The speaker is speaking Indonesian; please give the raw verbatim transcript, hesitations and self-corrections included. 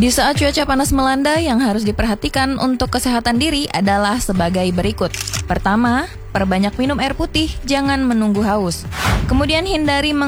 Di saat cuaca panas melanda, yang harus diperhatikan untuk kesehatan diri adalah sebagai berikut. Pertama, perbanyak minum air putih, jangan menunggu haus. Kemudian hindari